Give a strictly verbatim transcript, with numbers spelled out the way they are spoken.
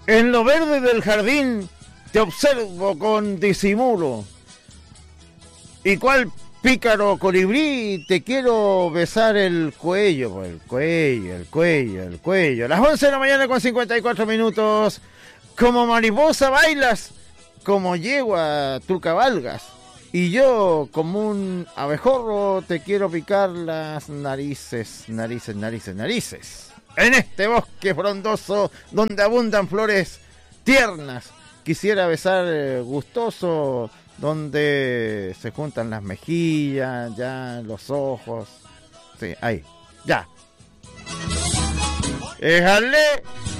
En lo verde del jardín te observo con disimulo. ¿Y cuál pícaro colibrí te quiero besar el cuello? El cuello, el cuello, el cuello. Las once de la mañana con cincuenta y cuatro minutos. Como mariposa bailas, como yegua tú cabalgas. Y yo, como un abejorro, te quiero picar las narices, narices, narices, narices. En este bosque frondoso, donde abundan flores tiernas, quisiera besar eh, gustoso, donde se juntan las mejillas, ya, los ojos. Sí, ahí, ya. Éjale.